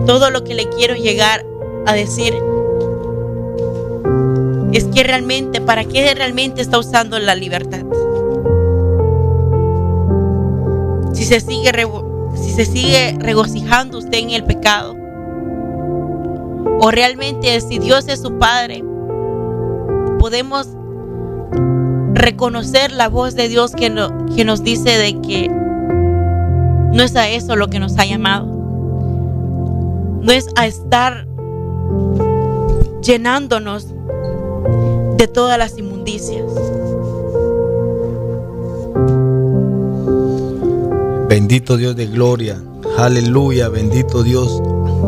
Todo lo que le quiero llegar a decir es que realmente, ¿para qué realmente está usando la libertad? Si se sigue regocijando usted en el pecado, o realmente si Dios es su Padre, podemos reconocer la voz de Dios que nos dice de que no es a eso lo que nos ha llamado, no es a estar llenándonos de todas las inmundicias. Bendito Dios de gloria, aleluya, bendito Dios,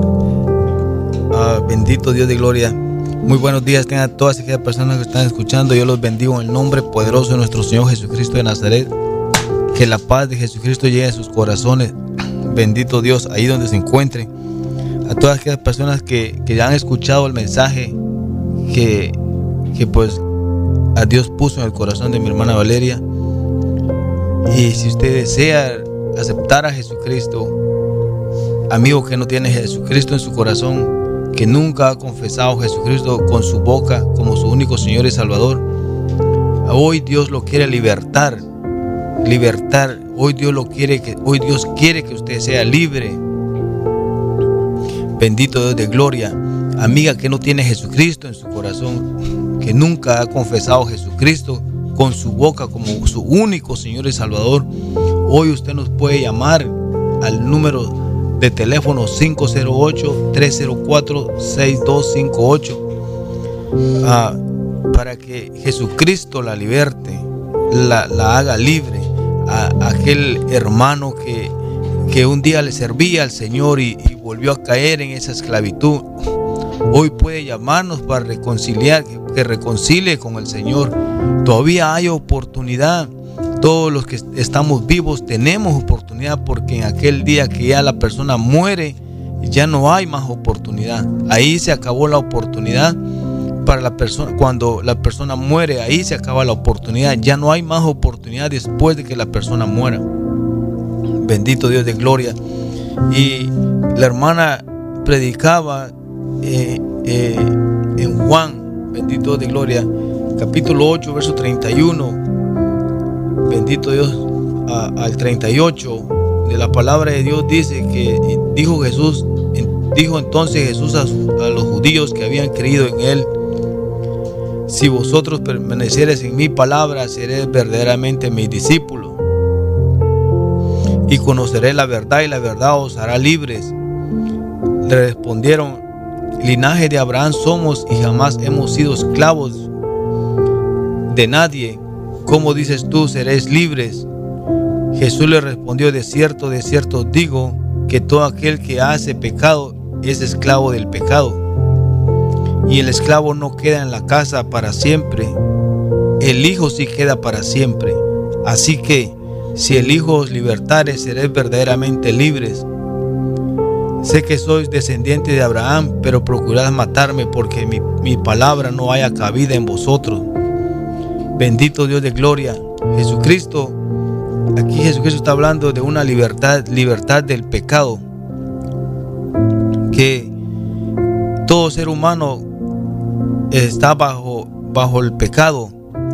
bendito Dios de gloria. Muy buenos días tengan todas aquellas personas que están escuchando. Yo los bendigo en el nombre poderoso de nuestro Señor Jesucristo de Nazaret. Que la paz de Jesucristo llegue a sus corazones. Bendito Dios, ahí donde se encuentren. A todas aquellas personas que ya han escuchado el mensaje que pues a Dios puso en el corazón de mi hermana Valeria. Y si usted desea aceptar a Jesucristo, amigo que no tiene Jesucristo en su corazón, que nunca ha confesado a Jesucristo con su boca como su único Señor y Salvador, hoy Dios lo quiere libertar. Hoy Dios quiere que usted sea libre. Bendito Dios de gloria. Amiga que no tiene Jesucristo en su corazón, que nunca ha confesado a Jesucristo con su boca como su único Señor y Salvador, hoy usted nos puede llamar al número de teléfono 508-304-6258 para que Jesucristo la liberte, la haga libre. A aquel hermano que un día le servía al Señor y volvió a caer en esa esclavitud, hoy puede llamarnos para reconciliar, que reconcilie con el Señor. Todavía hay oportunidad. Todos los que estamos vivos tenemos oportunidad, porque en aquel día que ya la persona muere, ya no hay más oportunidad. Ahí se acabó la oportunidad para la persona. Cuando la persona muere, ahí se acaba la oportunidad. Ya no hay más oportunidad después de que la persona muera. Bendito Dios de gloria. Y la hermana predicaba en Juan, bendito Dios de gloria, capítulo 8, verso 31. Bendito Dios, al 38 de la palabra de Dios dice que dijo entonces Jesús a los judíos que habían creído en él: si vosotros permaneciereis en mi palabra, seréis verdaderamente mis discípulos, y conoceréis la verdad, y la verdad os hará libres. Le respondieron: linaje de Abraham somos, y jamás hemos sido esclavos de nadie. ¿Cómo dices tú, seréis libres? Jesús le respondió: de cierto os digo, que todo aquel que hace pecado es esclavo del pecado. Y el esclavo no queda en la casa para siempre, el Hijo sí queda para siempre. Así que, si el Hijo os libertare, seréis verdaderamente libres. Sé que sois descendientes de Abraham, pero procurad matarme, porque mi palabra no haya cabida en vosotros. Bendito Dios de gloria. Jesucristo, aquí Jesucristo está hablando de una libertad del pecado, que todo ser humano está bajo el pecado,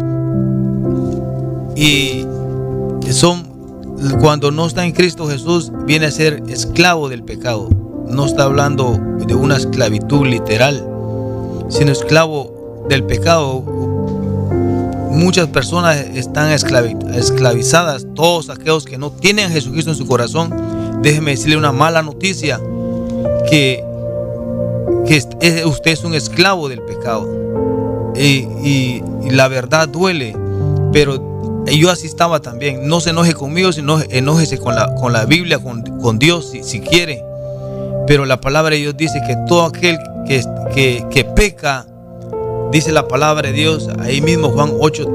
y cuando no está en Cristo Jesús, viene a ser esclavo del pecado. No está hablando de una esclavitud literal, sino esclavo del pecado. Muchas personas están esclavizadas. Todos aquellos que no tienen a Jesucristo en su corazón, déjeme decirle una mala noticia, que usted es un esclavo del pecado. Y la verdad duele, pero yo así estaba también. No se enoje conmigo, sino enójese con la Biblia, con Dios si quiere. Pero la palabra de Dios dice que todo aquel que peca, dice la palabra de Dios, ahí mismo Juan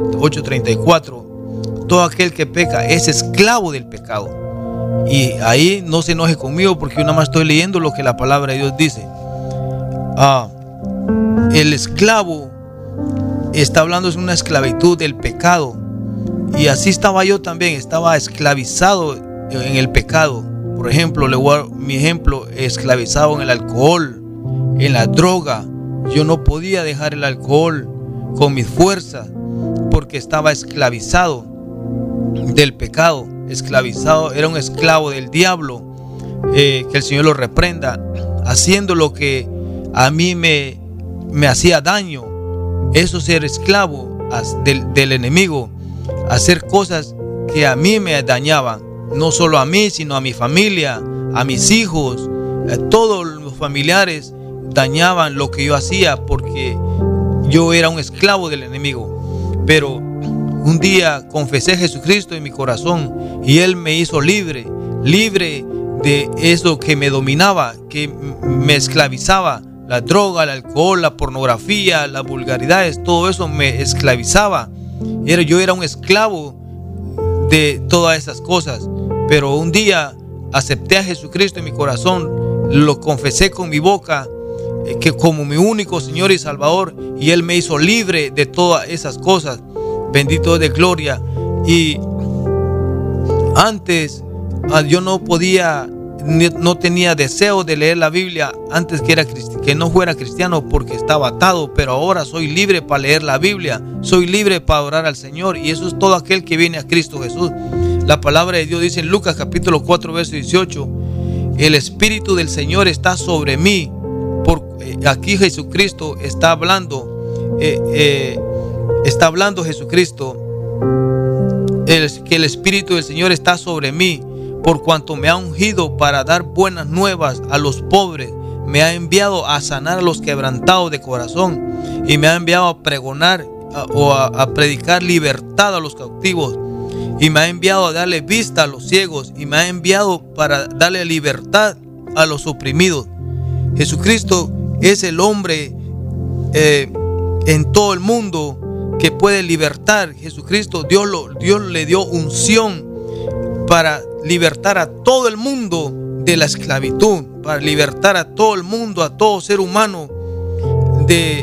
8:34, todo aquel que peca es esclavo del pecado. Y ahí no se enoje conmigo, porque yo nada más estoy leyendo lo que la palabra de Dios dice. El esclavo está hablando de una esclavitud del pecado. Y así estaba yo también, estaba esclavizado en el pecado. Por ejemplo, le voy a dar mi ejemplo, esclavizado en el alcohol, en la droga. Yo no podía dejar el alcohol con mis fuerzas porque estaba esclavizado del pecado, esclavizado, era un esclavo del diablo. Que el Señor lo reprenda, haciendo lo que a mí me hacía daño. Eso es ser esclavo del enemigo, hacer cosas que a mí me dañaban, no solo a mí, sino a mi familia, a mis hijos, a todos los familiares. Dañaban lo que yo hacía porque yo era un esclavo del enemigo. Pero un día confesé a Jesucristo en mi corazón y Él me hizo libre de eso que me dominaba, que me esclavizaba. La droga, el alcohol, la pornografía, las vulgaridades, todo eso me esclavizaba. Yo era un esclavo de todas esas cosas. Pero un día acepté a Jesucristo en mi corazón, lo confesé con mi boca, que como mi único Señor y Salvador, y Él me hizo libre de todas esas cosas. Bendito de gloria. Y antes yo no podía, no tenía deseo de leer la Biblia antes que no fuera cristiano, porque estaba atado. Pero ahora soy libre para leer la Biblia, soy libre para adorar al Señor, y eso es todo aquel que viene a Cristo Jesús. La palabra de Dios dice en Lucas capítulo 4 verso 18: el Espíritu del Señor está sobre mí. Aquí Jesucristo está hablando, Jesucristo, que el Espíritu del Señor está sobre mí, por cuanto me ha ungido para dar buenas nuevas a los pobres, me ha enviado a sanar a los quebrantados de corazón, y me ha enviado a pregonar a predicar libertad a los cautivos, y me ha enviado a darle vista a los ciegos, y me ha enviado para darle libertad a los oprimidos. Jesucristo es el hombre en todo el mundo que puede libertar. Jesucristo, Dios le dio unción para libertar a todo el mundo de la esclavitud, para libertar a todo el mundo, a todo ser humano de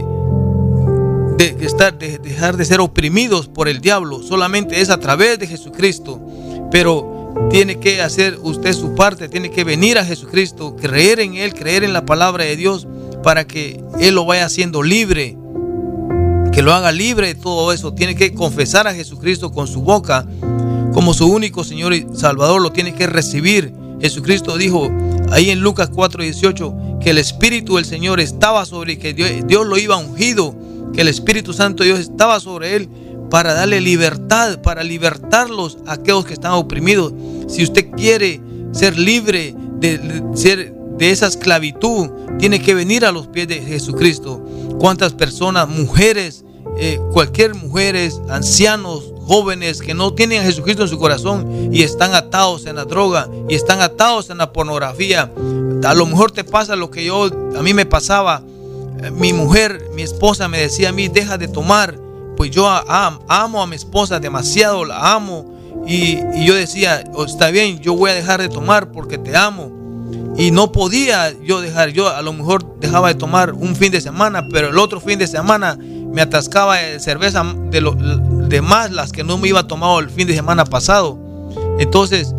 dejar de ser oprimidos por el diablo. Solamente es a través de Jesucristo. Pero tiene que hacer usted su parte, tiene que venir a Jesucristo, creer en Él, creer en la palabra de Dios, para que Él lo vaya haciendo libre, que lo haga libre de todo eso. Tiene que confesar a Jesucristo con su boca como su único Señor y Salvador, lo tiene que recibir. Jesucristo dijo ahí en Lucas 4:18 que el Espíritu del Señor estaba sobre él, que Dios lo iba ungido, que el Espíritu Santo de Dios estaba sobre él para darle libertad, para libertarlos a aquellos que están oprimidos. Si usted quiere ser libre de esa esclavitud, tiene que venir a los pies de Jesucristo. ¿Cuántas personas, mujeres, cualquier mujeres, ancianos, jóvenes que no tienen a Jesucristo en su corazón y están atados en la droga y están atados en la pornografía? A lo mejor te pasa lo que a mí me pasaba. Mi mujer, mi esposa me decía a mí: deja de tomar. Pues yo amo a mi esposa demasiado, la amo, y yo decía: está bien, yo voy a dejar de tomar porque te amo. Y no podía yo dejar. Yo a lo mejor dejaba de tomar un fin de semana, pero el otro fin de semana me atascaba de cerveza de más las que no me iba tomado el fin de semana pasado. Entonces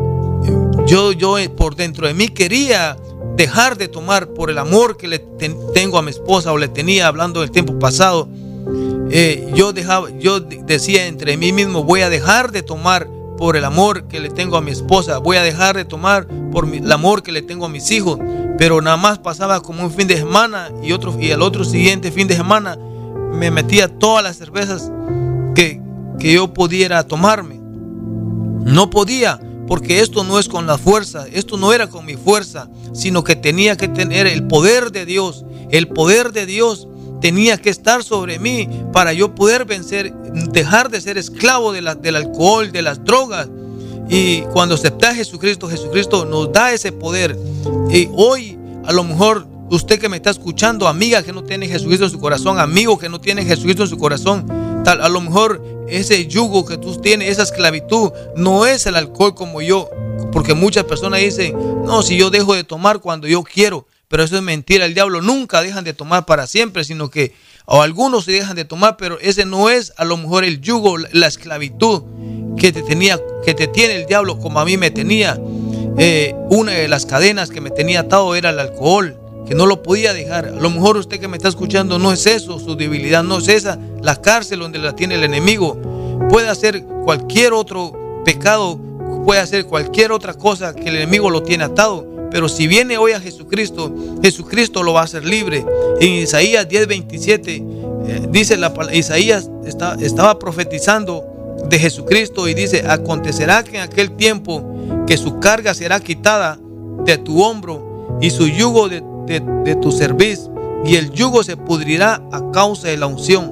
yo por dentro de mí quería dejar de tomar por el amor que le tengo a mi esposa, o le tenía, hablando del tiempo pasado. Yo decía entre mí mismo: voy a dejar de tomar por el amor que le tengo a mi esposa, voy a dejar de tomar por el amor que le tengo a mis hijos. Pero nada más pasaba como un fin de semana y el otro siguiente fin de semana me metía todas las cervezas que yo pudiera tomarme. No podía, porque esto no es con la fuerza, esto no era con mi fuerza, sino que tenía que tener el poder de Dios. El poder de Dios tenía que estar sobre mí para yo poder vencer, dejar de ser esclavo del alcohol, de las drogas. Y cuando acepté a Jesucristo, Jesucristo nos da ese poder. Y hoy, a lo mejor usted que me está escuchando, amiga que no tiene Jesucristo en su corazón, amigo que no tiene Jesucristo en su corazón, a lo mejor ese yugo que tú tienes, esa esclavitud, no es el alcohol como yo. Porque muchas personas dicen: no, si yo dejo de tomar cuando yo quiero. Pero eso es mentira. El diablo nunca dejan de tomar para siempre, sino que algunos se dejan de tomar, pero ese no es a lo mejor el yugo, la esclavitud que te tiene el diablo, como a mí me tenía. una de las cadenas que me tenía atado era el alcohol, que no lo podía dejar. A lo mejor usted que me está escuchando, no es eso su debilidad, no es esa la cárcel donde la tiene el enemigo. Puede hacer cualquier otro pecado, puede hacer cualquier otra cosa que el enemigo lo tiene atado, pero si viene hoy a Jesucristo, Jesucristo lo va a hacer libre. En Isaías 10:27 dice Isaías estaba profetizando de Jesucristo y dice: acontecerá que en aquel tiempo que su carga será quitada de tu hombro y su yugo de tu cerviz, y el yugo se pudrirá a causa de la unción.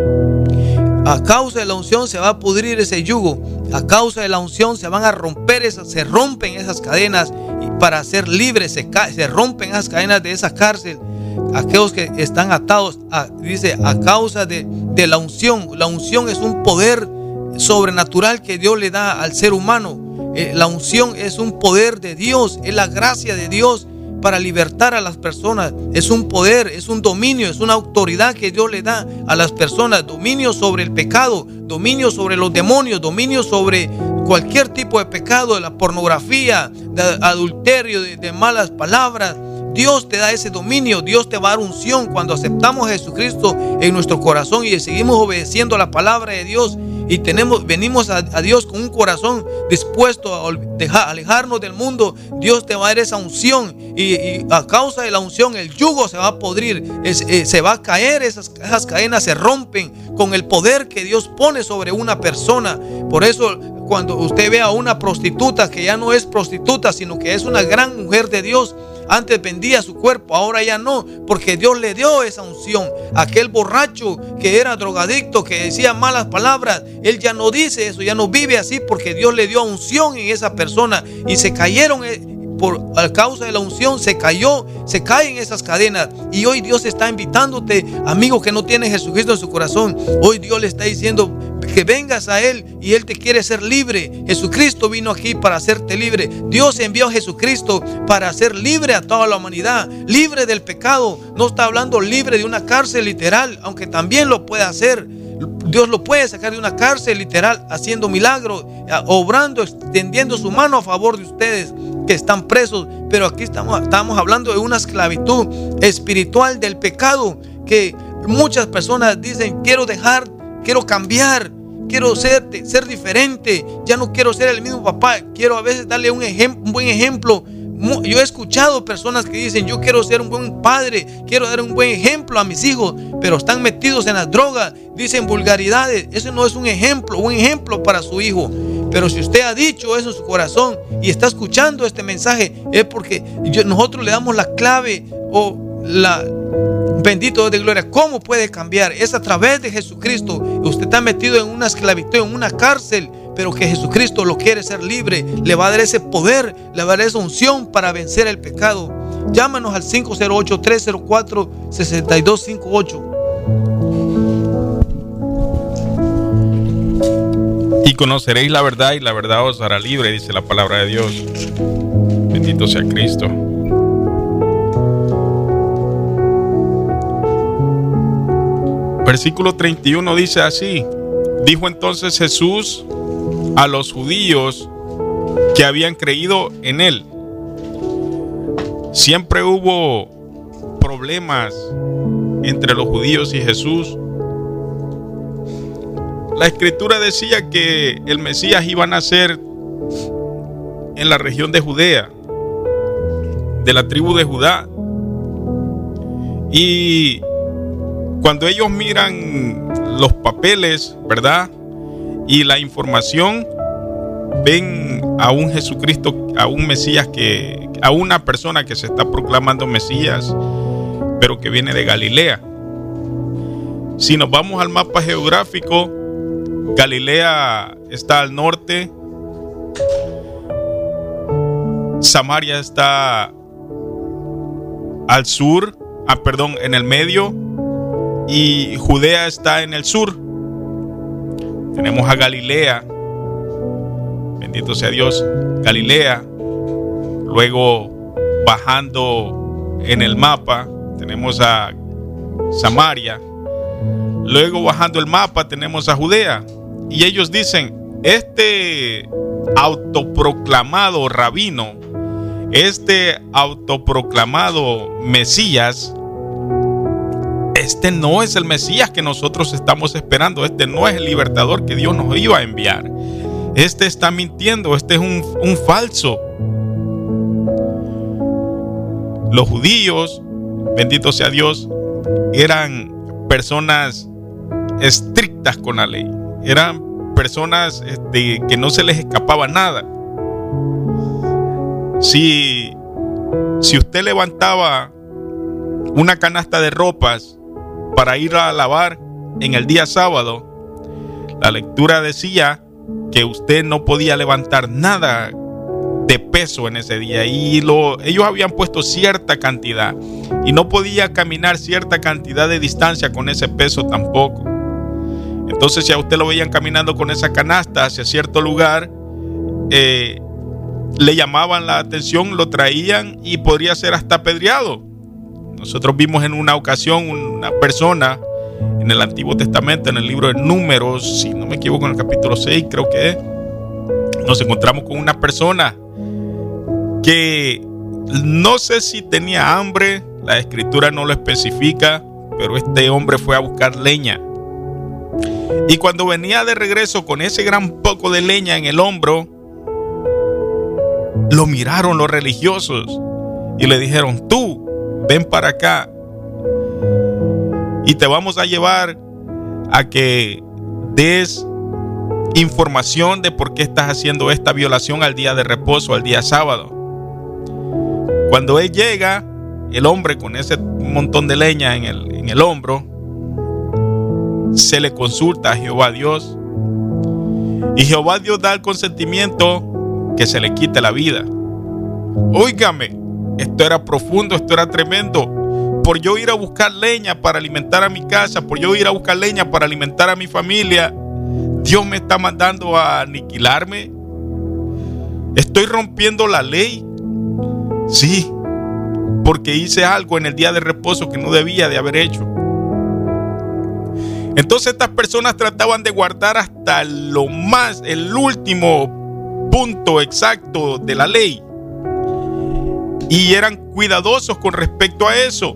A causa de la unción se va a pudrir ese yugo. A causa de la unción se van a romper se rompen esas cadenas, y para ser libres se rompen esas cadenas de esa cárcel. Aquellos que están atados, dice, a causa de la unción. La unción es un poder sobrenatural que Dios le da al ser humano. La unción es un poder de Dios, es la gracia de Dios para libertar a las personas. Es un poder, es un dominio, es una autoridad que Dios le da a las personas. Dominio sobre el pecado, dominio sobre los demonios, dominio sobre cualquier tipo de pecado, de la pornografía, de adulterio, de malas palabras. Dios te da ese dominio, Dios te va a dar unción cuando aceptamos a Jesucristo en nuestro corazón y seguimos obedeciendo la palabra de Dios. Y venimos a Dios con un corazón dispuesto a alejarnos del mundo. Dios te va a dar esa unción, y a causa de la unción el yugo se va a podrir, se va a caer, esas cadenas se rompen con el poder que Dios pone sobre una persona. Por eso cuando usted ve a una prostituta que ya no es prostituta, sino que es una gran mujer de Dios, antes vendía su cuerpo, ahora ya no, porque Dios le dio esa unción. Aquel borracho que era drogadicto, que decía malas palabras, él ya no dice eso, ya no vive así, porque Dios le dio unción en esa persona. Y se cayeron, a causa de la unción se caen esas cadenas. Y hoy Dios está invitándote, amigo que no tiene Jesucristo en su corazón. Hoy Dios le está diciendo que vengas a Él, y Él te quiere hacer libre. Jesucristo vino aquí para hacerte libre. Dios envió a Jesucristo para hacer libre a toda la humanidad, libre del pecado. No está hablando libre de una cárcel literal, aunque también lo puede hacer. Dios lo puede sacar de una cárcel literal, haciendo milagros, obrando, extendiendo su mano a favor de ustedes que están presos. Pero aquí estamos hablando de una esclavitud espiritual del pecado, que muchas personas dicen: quiero dejar, quiero cambiar, quiero ser diferente, ya no quiero ser el mismo papá, quiero a veces darle un buen ejemplo. Yo he escuchado personas que dicen: yo quiero ser un buen padre, quiero dar un buen ejemplo a mis hijos, pero están metidos en las drogas, dicen vulgaridades. Eso no es un ejemplo para su hijo. Pero si usted ha dicho eso en su corazón y está escuchando este mensaje, es porque nosotros le damos la clave, bendito Dios de gloria. ¿Cómo puede cambiar? Es a través de Jesucristo. Usted está metido en una esclavitud, en una cárcel, pero que Jesucristo lo quiere ser libre. Le va a dar ese poder, le va a dar esa unción para vencer el pecado. Llámanos al 508-304-6258. Y conoceréis la verdad, y la verdad os hará libre, dice la palabra de Dios. Bendito sea Cristo. Versículo 31 dice así: dijo entonces Jesús a los judíos que habían creído en él. Siempre hubo problemas entre los judíos y Jesús. La escritura decía que el Mesías iba a nacer en la región de Judea, de la tribu de Judá. Y cuando ellos miran los papeles, ¿verdad?, y la información, ven a un Jesucristo, a un Mesías, a una persona que se está proclamando Mesías, pero que viene de Galilea. Si nos vamos al mapa geográfico, Galilea está al norte, Samaria está al sur, en el medio, y Judea está en el sur. Tenemos a Galilea, bendito sea Dios, Galilea. Luego, bajando en el mapa, tenemos a Samaria. Luego, bajando el mapa, tenemos a Judea. Y ellos dicen: este autoproclamado rabino, este autoproclamado Mesías, este no es el Mesías que nosotros estamos esperando. Este no es el libertador que Dios nos iba a enviar. Este está mintiendo, este es un falso. Los judíos, bendito sea Dios, eran personas estrictas con la ley. Eran personas que no se les escapaba nada. Si usted levantaba una canasta de ropas para ir a lavar en el día sábado, la lectura decía que usted no podía levantar nada de peso en ese día, y ellos habían puesto cierta cantidad y no podía caminar cierta cantidad de distancia con ese peso tampoco. Entonces, si a usted lo veían caminando con esa canasta hacia cierto lugar, le llamaban la atención, lo traían y podría ser hasta apedreado. Nosotros vimos en una ocasión una persona en el Antiguo Testamento, en el libro de Números, si no me equivoco, en el capítulo 6 creo que es, nos encontramos con una persona que no sé si tenía hambre, la escritura no lo especifica, pero este hombre fue a buscar leña. Y cuando venía de regreso con ese gran poco de leña en el hombro, lo miraron los religiosos y le dijeron: tú, ven para acá y te vamos a llevar a que des información de por qué estás haciendo esta violación al día de reposo, al día sábado. Cuando él llega, el hombre con ese montón de leña en el hombro, se le consulta a Jehová Dios, y Jehová Dios da el consentimiento que se le quite la vida. Óigame, esto era profundo, esto era tremendo. Por yo ir a buscar leña para alimentar a mi casa, por yo ir a buscar leña para alimentar a mi familia, Dios me está mandando a aniquilarme. Estoy rompiendo la ley. Sí, porque hice algo en el día de reposo que no debía de haber hecho. Entonces estas personas trataban de guardar hasta el último punto exacto de la ley, y eran cuidadosos con respecto a eso.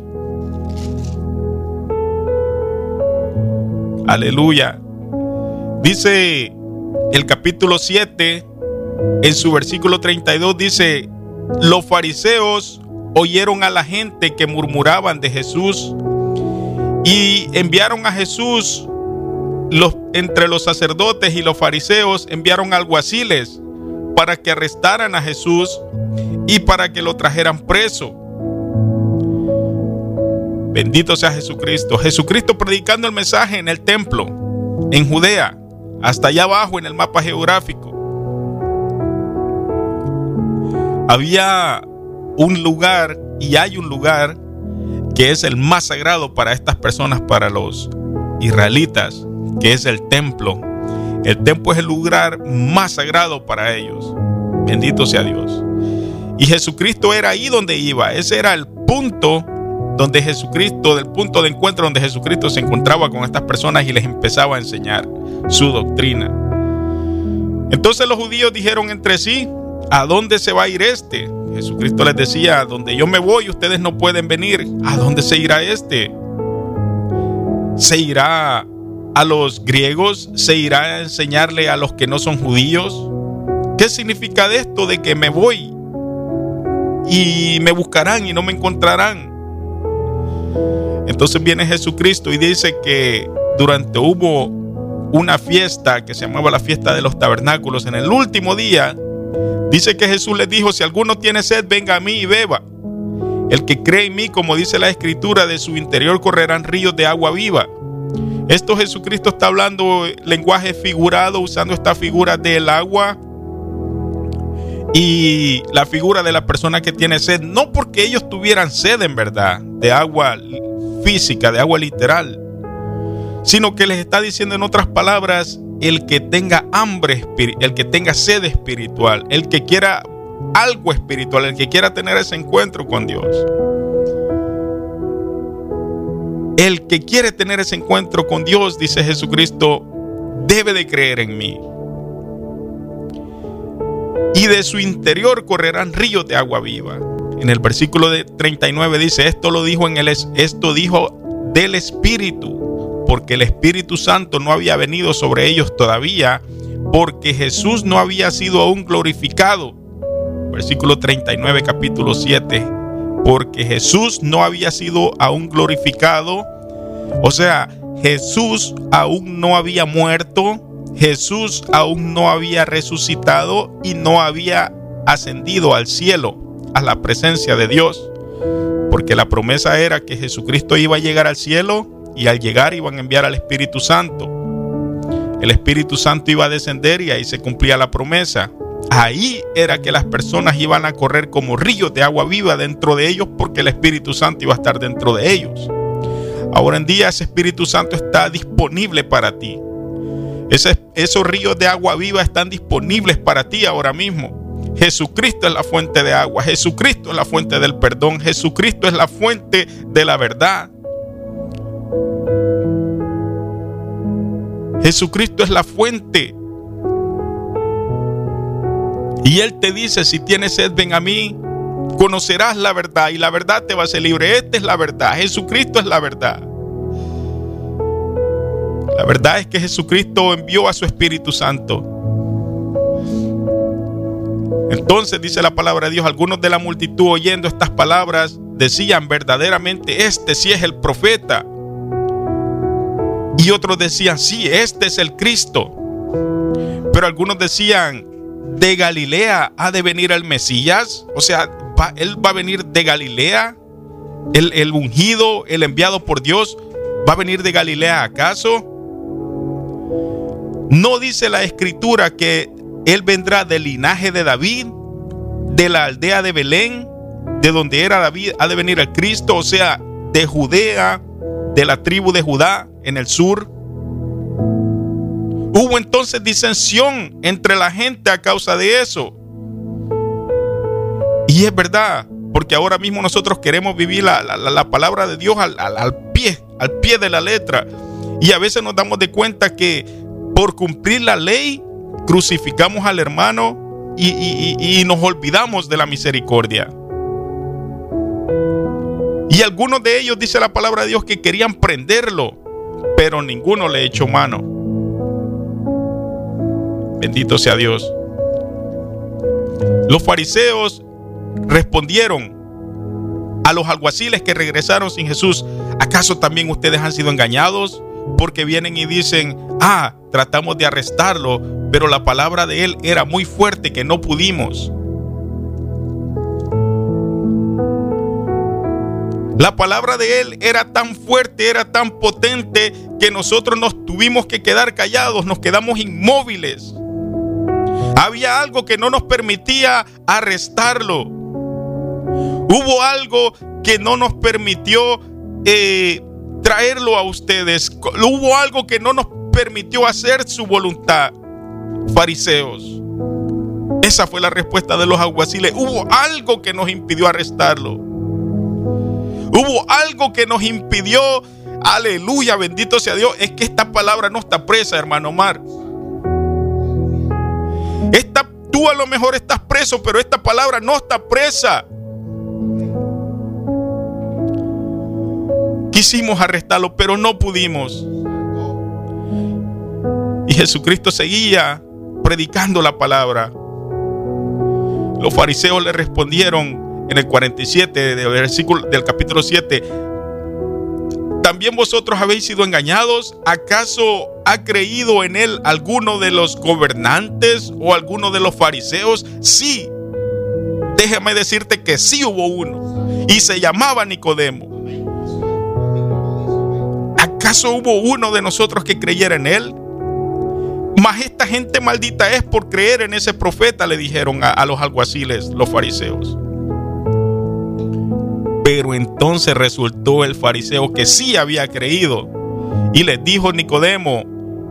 Aleluya. Dice el capítulo 7, en su versículo 32, dice: los fariseos oyeron a la gente que murmuraban de Jesús y enviaron a Jesús, entre los sacerdotes y los fariseos enviaron alguaciles para que arrestaran a Jesús y para que lo trajeran preso. Bendito sea Jesucristo. Jesucristo predicando el mensaje en el templo, en Judea, hasta allá abajo en el mapa geográfico. Había un lugar, y hay un lugar, que es el más sagrado para estas personas, para los israelitas, que es el templo. El templo es el lugar más sagrado para ellos. Bendito sea Dios. Y Jesucristo era ahí donde iba. Ese era el punto donde Jesucristo, del punto de encuentro donde Jesucristo se encontraba con estas personas y les empezaba a enseñar su doctrina. Entonces los judíos dijeron entre sí: ¿a dónde se va a ir este? Jesucristo les decía: donde yo me voy, ustedes no pueden venir. ¿A dónde se irá este? ¿Se irá a los griegos? ¿Se irá a enseñarle a los que no son judíos? ¿Qué significa esto de que me voy y me buscarán y no me encontrarán? Entonces viene Jesucristo y dice que hubo una fiesta que se llamaba la fiesta de los tabernáculos. En el último día, dice que Jesús les dijo: si alguno tiene sed, venga a mí y beba. El que cree en mí, como dice la Escritura, de su interior correrán ríos de agua viva. Esto Jesucristo está hablando lenguaje figurado, usando esta figura del agua y la figura de la persona que tiene sed, no porque ellos tuvieran sed en verdad de agua física, de agua literal, sino que les está diciendo en otras palabras: el que tenga hambre, el que tenga sed espiritual, el que quiera algo espiritual, el que quiera tener ese encuentro con Dios. El que quiere tener ese encuentro con Dios, dice Jesucristo, debe de creer en mí. y de su interior correrán ríos de agua viva. En el versículo 39 dice, esto dijo del Espíritu, porque el Espíritu Santo no había venido sobre ellos todavía, porque Jesús no había sido aún glorificado. Versículo 39, capítulo 7, porque Jesús no había sido aún glorificado. O sea, Jesús aún no había muerto, Jesús aún no había resucitado y no había ascendido al cielo, a la presencia de Dios, porque la promesa era que Jesucristo iba a llegar al cielo y al llegar iban a enviar al Espíritu Santo. El Espíritu Santo iba a descender y ahí se cumplía la promesa. Ahí era que las personas iban a correr como ríos de agua viva dentro de ellos, porque el Espíritu Santo iba a estar dentro de ellos. Ahora en día ese Espíritu Santo está disponible para ti. Esos ríos de agua viva están disponibles para ti ahora mismo. Jesucristo es la fuente de agua, Jesucristo es la fuente del perdón, Jesucristo es la fuente de la verdad. Jesucristo es la fuente. Y Él te dice, si tienes sed, ven a mí, conocerás la verdad y la verdad te va a hacer libre. Esta es la verdad, Jesucristo es la verdad. La verdad es que Jesucristo envió a su Espíritu Santo. Entonces dice la palabra de Dios, algunos de la multitud oyendo estas palabras decían, verdaderamente este sí es el profeta. Y otros decían, sí, este es el Cristo. Pero algunos decían, ¿de Galilea ha de venir el Mesías? O sea, Él va a venir de Galilea. El ungido, el enviado por Dios, ¿va a venir de Galilea acaso? ¿No dice la Escritura que Él vendrá del linaje de David, de la aldea de Belén, de donde era David, ha de venir el Cristo? O sea, de Judea, de la tribu de Judá, en el sur. Hubo entonces disensión entre la gente a causa de eso. Y es verdad, porque ahora mismo nosotros queremos vivir la palabra de Dios al pie de la letra. Y a veces nos damos de cuenta que por cumplir la ley crucificamos al hermano y nos olvidamos de la misericordia. Y algunos de ellos, dice la palabra de Dios, que querían prenderlo, pero ninguno le echó mano. Bendito sea Dios. Los fariseos respondieron a los alguaciles que regresaron sin Jesús, ¿acaso también ustedes han sido engañados? Porque vienen y dicen, tratamos de arrestarlo, pero la palabra de él era muy fuerte que no pudimos. La palabra de él era tan fuerte, era tan potente, que nosotros nos tuvimos que quedar callados, nos quedamos inmóviles. Había algo que no nos permitía arrestarlo. Hubo algo que no nos permitió traerlo a ustedes. Hubo algo que no nos permitió hacer su voluntad. Fariseos. Esa fue la respuesta de los alguaciles. Hubo algo que nos impidió arrestarlo. Hubo algo que nos impidió. Aleluya, bendito sea Dios. Es que esta palabra no está presa, hermano Omar. Tú a lo mejor estás preso, pero esta palabra no está presa. Quisimos arrestarlo, pero no pudimos. Y Jesucristo seguía predicando la palabra. Los fariseos le respondieron en el 47 del capítulo 7: ¿también vosotros habéis sido engañados? ¿Acaso ha creído en él alguno de los gobernantes o alguno de los fariseos? Sí, déjame decirte que sí hubo uno, y se llamaba Nicodemo. ¿Acaso hubo uno de nosotros que creyera en él? Mas esta gente maldita es por creer en ese profeta, le dijeron a los alguaciles, los fariseos. Pero entonces resultó el fariseo que sí había creído, y les dijo Nicodemo: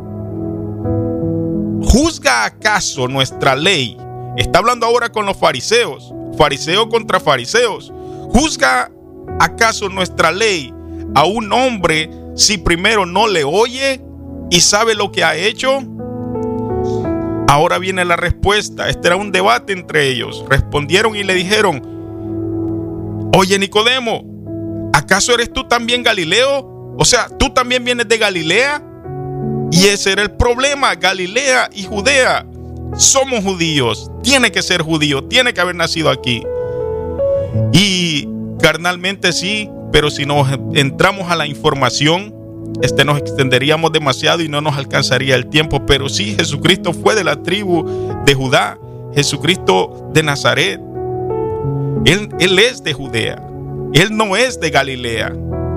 ¿juzga acaso nuestra ley? Está hablando ahora con los fariseos, fariseo contra fariseos. ¿Juzga acaso nuestra ley a un hombre si primero no le oye y sabe lo que ha hecho? Ahora viene la respuesta. Este era un debate entre ellos. Respondieron y le dijeron: oye, Nicodemo, ¿acaso eres tú también Galileo? O sea, ¿tú también vienes de Galilea? Y ese era el problema. Galilea y Judea, somos judíos. Tiene que ser judío, tiene que haber nacido aquí. Y carnalmente sí, pero si nos entramos a la información, nos extenderíamos demasiado y no nos alcanzaría el tiempo. Pero sí, Jesucristo fue de la tribu de Judá. Jesucristo de Nazaret. Él es de Judea. Él no es de Galilea.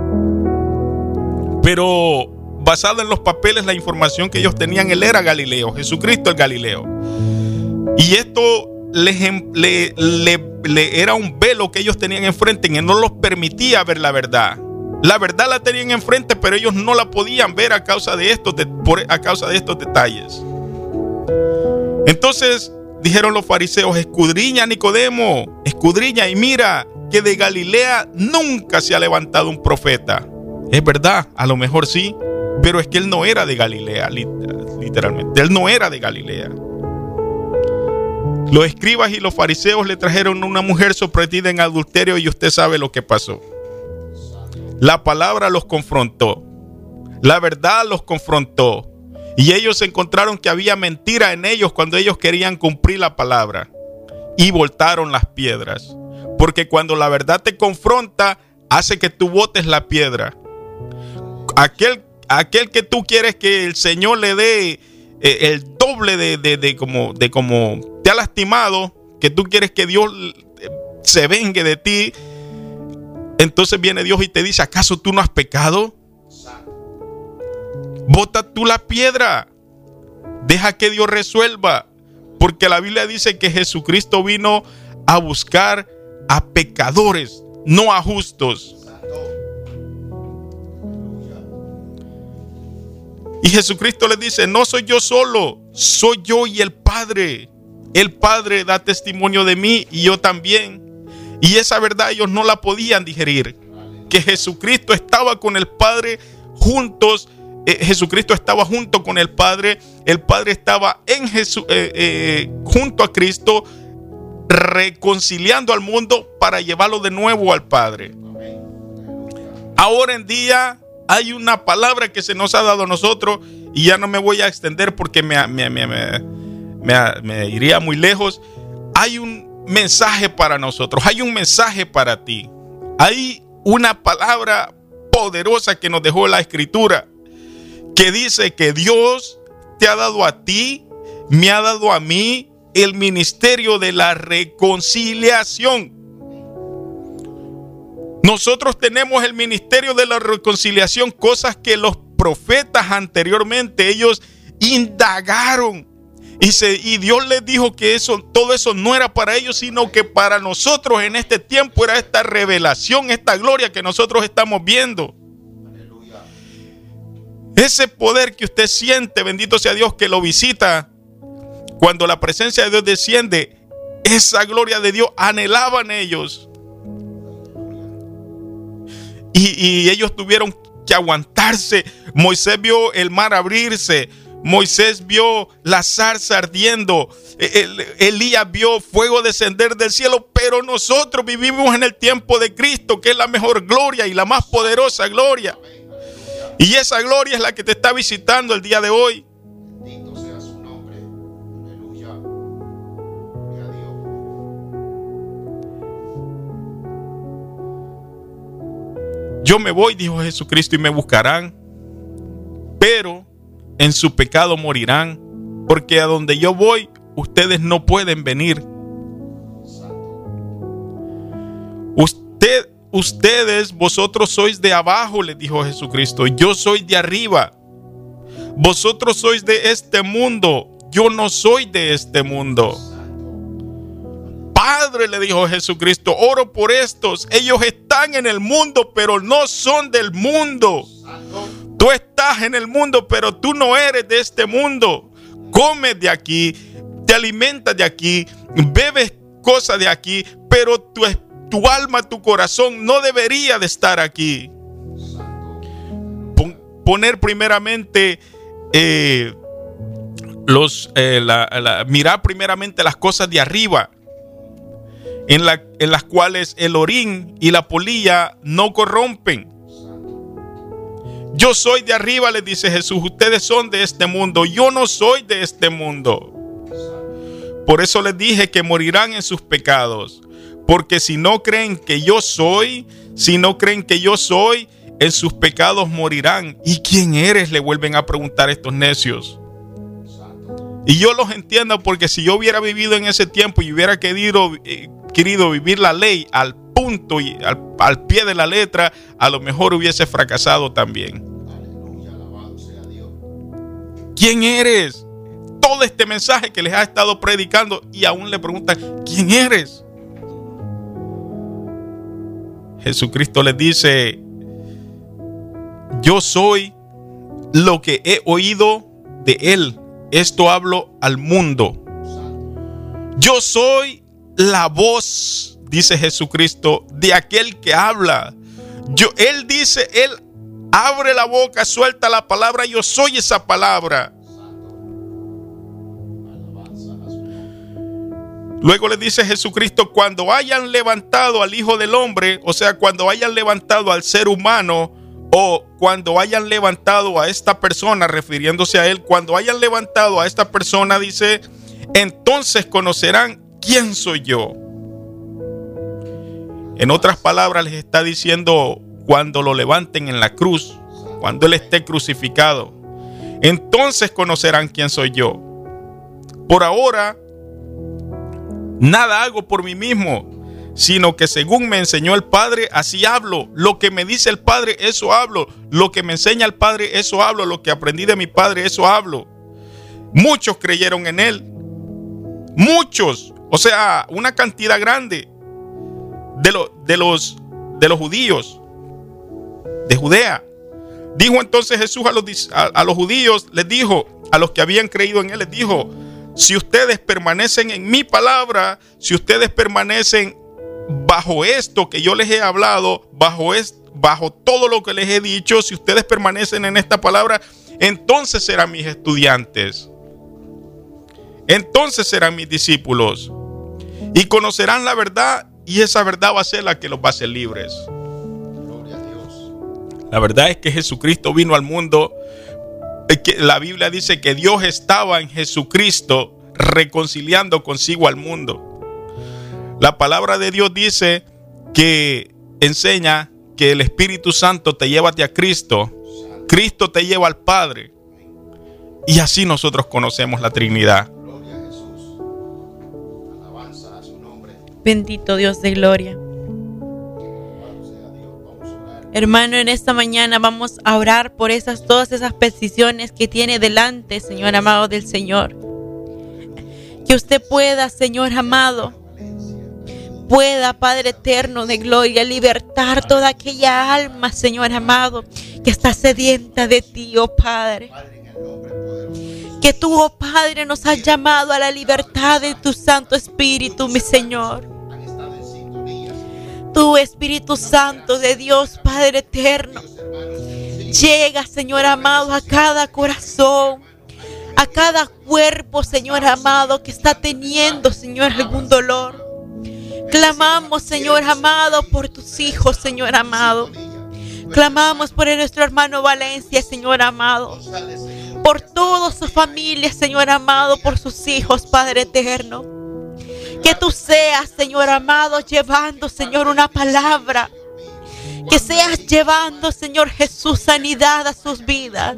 Pero basado en los papeles, la información que ellos tenían, él era Galileo. Jesucristo es Galileo. Y esto era un velo que ellos tenían enfrente, que no los permitía ver la verdad. La verdad la tenían enfrente, pero ellos no la podían ver a causa de estos detalles. Entonces dijeron los fariseos: escudriña, Nicodemo, escudriña y mira que de Galilea nunca se ha levantado un profeta. Es verdad, a lo mejor sí, pero es que él no era de Galilea, literalmente. Él no era de Galilea. Los escribas y los fariseos le trajeron una mujer sorprendida en adulterio y usted sabe lo que pasó. La palabra los confrontó. La verdad los confrontó. Y ellos encontraron que había mentira en ellos cuando ellos querían cumplir la palabra. Y voltaron las piedras. Porque cuando la verdad te confronta, hace que tú botes la piedra. Aquel que tú quieres que el Señor le dé el doble de como te ha lastimado, que tú quieres que Dios se vengue de ti, entonces viene Dios y te dice: ¿acaso tú no has pecado? Bota tú la piedra, deja que Dios resuelva, porque la Biblia dice que Jesucristo vino a buscar a pecadores, no a justos. Y Jesucristo les dice: no soy yo solo, soy yo y el Padre. El Padre da testimonio de mí y yo también. Y esa verdad ellos no la podían digerir. Que Jesucristo estaba con el Padre juntos. Jesucristo estaba junto con el Padre estaba en junto a Cristo, reconciliando al mundo para llevarlo de nuevo al Padre. Ahora en día hay una palabra que se nos ha dado a nosotros, y ya no me voy a extender porque me iría muy lejos. Hay un mensaje para nosotros, hay un mensaje para ti, hay una palabra poderosa que nos dejó la Escritura, que dice que Dios te ha dado a ti, me ha dado a mí el ministerio de la reconciliación. Nosotros tenemos el ministerio de la reconciliación, cosas que los profetas anteriormente ellos indagaron. Y Dios les dijo que todo eso no era para ellos, sino que para nosotros en este tiempo era esta revelación, esta gloria que nosotros estamos viendo. Ese poder que usted siente, bendito sea Dios, que lo visita cuando la presencia de Dios desciende, esa gloria de Dios anhelaban ellos. Y ellos tuvieron que aguantarse. Moisés vio el mar abrirse. Moisés vio la zarza ardiendo. Elías vio fuego descender del cielo. Pero nosotros vivimos en el tiempo de Cristo, que es la mejor gloria y la más poderosa gloria. Y esa gloria es la que te está visitando el día de hoy. Bendito sea su nombre. Aleluya. Gloria a Dios. Yo me voy, dijo Jesucristo, y me buscarán, pero en su pecado morirán, porque a donde yo voy, ustedes no pueden venir. Vosotros sois de abajo, les dijo Jesucristo, yo soy de arriba. Vosotros sois de este mundo, yo no soy de este mundo. Padre, le dijo Jesucristo, oro por estos. Ellos están en el mundo, pero no son del mundo. Tú estás en el mundo, pero tú no eres de este mundo. Comes de aquí, te alimentas de aquí, bebes cosas de aquí, pero tu alma, tu corazón no debería de estar aquí. Poner primeramente mirar primeramente las cosas de arriba, en las cuales el orín y la polilla no corrompen. Yo soy de arriba, les dice Jesús. Ustedes son de este mundo. Yo no soy de este mundo. Por eso les dije que morirán en sus pecados. Porque si no creen que yo soy, en sus pecados morirán. ¿Y quién eres?, le vuelven a preguntar estos necios. Y yo los entiendo, porque si yo hubiera vivido en ese tiempo y hubiera querido vivir la ley al punto y al pie de la letra, a lo mejor hubiese fracasado también. Aleluya, alabado sea Dios. ¿Quién eres? Todo este mensaje que les ha estado predicando, y aún le preguntan, ¿quién eres? Jesucristo les dice: yo soy lo que he oído de él. Esto hablo al mundo. Yo soy la voz, dice Jesucristo, de aquel que habla. Él dice, él abre la boca, suelta la palabra. Yo soy esa palabra. Luego le dice Jesucristo: cuando hayan levantado al Hijo del Hombre, o sea, cuando hayan levantado al ser humano, o cuando hayan levantado a esta persona, refiriéndose a él, cuando hayan levantado a esta persona, dice, entonces conocerán quién soy yo. En otras palabras, les está diciendo, cuando lo levanten en la cruz, cuando él esté crucificado, entonces conocerán quién soy yo. Por ahora, nada hago por mí mismo, sino que según me enseñó el Padre, así hablo. Lo que me dice el Padre, eso hablo. Lo que me enseña el Padre, eso hablo. Lo que aprendí de mi Padre, eso hablo. Muchos creyeron en él. Muchos, o sea, una cantidad grande de los judíos, de Judea. Dijo entonces Jesús a los judíos, les dijo, a los que habían creído en él, les dijo: si ustedes permanecen en mi palabra, si ustedes permanecen bajo esto que yo les he hablado, bajo todo lo que les he dicho, si ustedes permanecen en esta palabra, entonces serán mis estudiantes. Entonces serán mis discípulos. Y conocerán la verdad, y esa verdad va a ser la que los va a hacer libres. Gloria a Dios. La verdad es que Jesucristo vino al mundo. Que la Biblia dice que Dios estaba en Jesucristo reconciliando consigo al mundo. La palabra de Dios dice que enseña que el Espíritu Santo te lleva a Cristo, Cristo te lleva al Padre, y así nosotros conocemos la Trinidad. Gloria a Jesús. Alabanza a su nombre. Bendito Dios de gloria. Alabado sea Dios. Vamos a orar. Hermano, en esta mañana vamos a orar por todas esas peticiones que tiene delante, Señor amado del Señor. Que usted pueda, Señor amado, pueda, Padre eterno de gloria, libertar toda aquella alma, Señor amado, que está sedienta de ti, oh Padre. Padre, en el nombre poderoso de Jesús. Que tú, oh Padre, nos has llamado a la libertad de tu Santo Espíritu, mi Señor. Han estado en sintonía. Tu Espíritu Santo de Dios, Padre eterno, llega, Señor amado, a cada corazón, a cada cuerpo, Señor amado, que está teniendo, Señor, algún dolor. Clamamos, Señor amado, por tus hijos, Señor amado. Clamamos por nuestro hermano Valencia, Señor amado. Por toda su familia, Señor amado, por sus hijos, Padre eterno. Que tú seas, Señor amado, llevando, Señor, una palabra. Que seas llevando, Señor Jesús, sanidad a sus vidas.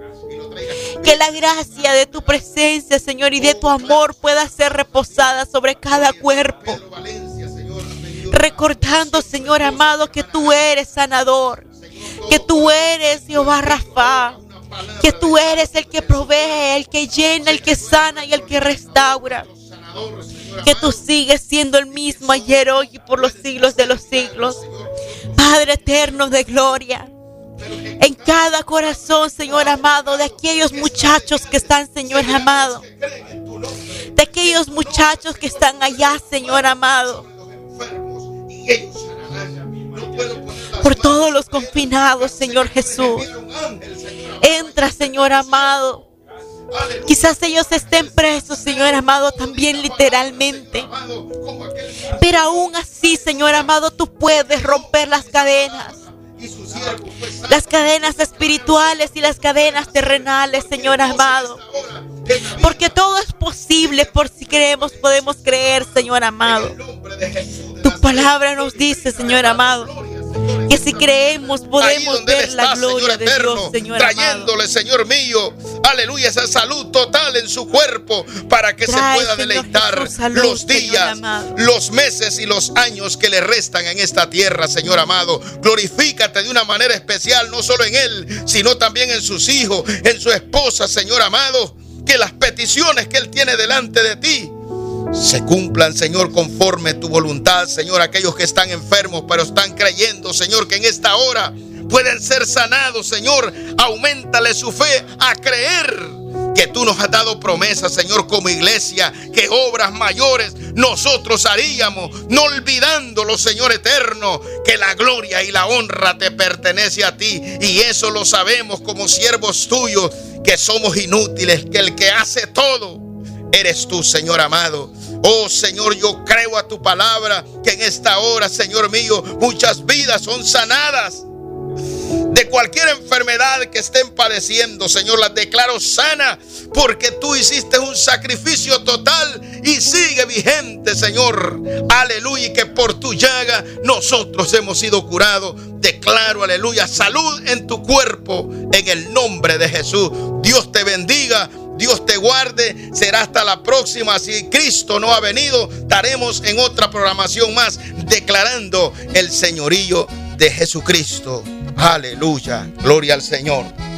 Que la gracia de tu presencia, Señor, y de tu amor pueda ser reposada sobre cada cuerpo. Recordando, Señor amado, que tú eres sanador. Que tú eres Jehová Rafa. Que tú eres el que provee, el que llena, el que sana y el que restaura. Que tú sigues siendo el mismo ayer, hoy y por los siglos de los siglos. Padre eterno de gloria, en cada corazón, Señor amado, de aquellos muchachos que están, Señor amado, de aquellos muchachos que están allá, Señor amado, por todos los confinados, Señor Jesús. Entra, Señor amado, Quizás ellos estén presos, Señor amado, también literalmente. Pero aún así, Señor amado, tú puedes romper las cadenas. Las cadenas espirituales y las cadenas terrenales, Señor amado. Porque todo es posible, por si creemos, podemos creer, Señor amado. Tu palabra nos dice, Señor amado, que si creemos podemos ver la gloria de Dios, Señor amado. Trayéndole, Señor mío, aleluya, esa salud total en su cuerpo para que se pueda deleitar los días, los meses y los años que le restan en esta tierra, Señor amado. Glorifícate de una manera especial, no solo en él, sino también en sus hijos, en su esposa, Señor amado. Que las peticiones que él tiene delante de ti se cumplan, Señor, conforme tu voluntad, Señor. Aquellos que están enfermos pero están creyendo, Señor, que en esta hora pueden ser sanados, Señor. Auméntale su fe a creer que tú nos has dado promesas, Señor, como iglesia, que obras mayores nosotros haríamos, no olvidándolo, Señor eterno, que la gloria y la honra te pertenece a ti. Y eso lo sabemos como siervos tuyos, que somos inútiles, que el que hace todo eres tú, Señor amado. Oh Señor, yo creo a tu palabra, que en esta hora, Señor mío, muchas vidas son sanadas de cualquier enfermedad que estén padeciendo. Señor, las declaro sana, porque tú hiciste un sacrificio total y sigue vigente, Señor. Aleluya, y que por tu llaga nosotros hemos sido curados. Declaro, aleluya, salud en tu cuerpo en el nombre de Jesús. Dios te bendiga, Dios te guarde. Será hasta la próxima. Si Cristo no ha venido, estaremos en otra programación más declarando el señorío de Jesucristo. Aleluya, gloria al Señor.